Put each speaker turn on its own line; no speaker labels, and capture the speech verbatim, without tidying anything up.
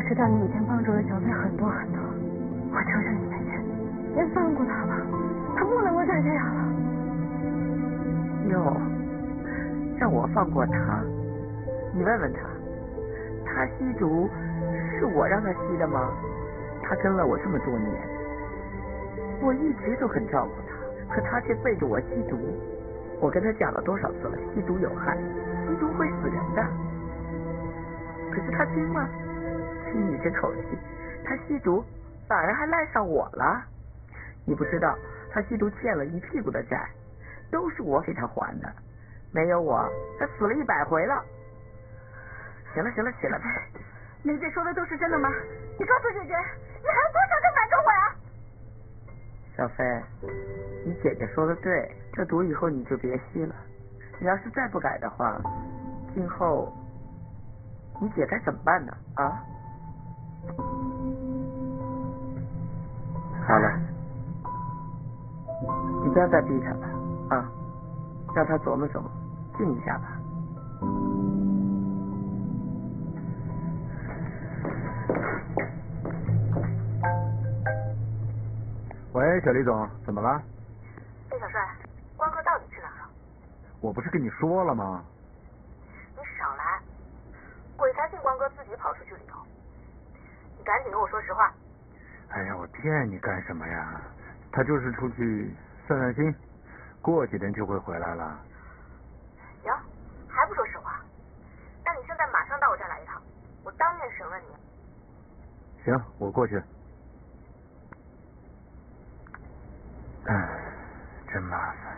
知道你以前帮助了小飞很多很多，我求求你梅姐，别放过他吧，他不能够再这样了。
哟，让我放过他？你问问他，他吸毒是我让他吸的吗？他跟了我这么多年，我一直都很照顾他，可他却背着我吸毒。我跟他讲了多少次了，吸毒有害，吸毒会死人的。可是他听吗？听你这口气，他吸毒反而还赖上我了。你不知道，他吸毒欠了一屁股的债，都是我给他还的，没有我，他死了一百回了。行了行了，起来吧。
梅姐说的都是真的吗？你告诉姐姐，你还有多少个瞒着我呀？
小飞，你姐姐说的对，这毒以后你就别吸了。你要是再不改的话，今后你姐该怎么办呢？啊？好了，你不要再逼他了啊，让他琢磨琢磨，静一下吧。
喂，小李总，怎么了？
叶小帅，光哥到底去哪了？
我不是跟你说了吗？
你少来，鬼才信光哥自己跑出去旅游。你赶紧跟我说实话。
哎呀，我骗你干什么呀？他就是出去散散心，过几天就会回来了。
行，还不说实话？那你现在马上到我这儿来一趟，我当面审问你。
行，我过去。唉，真麻烦。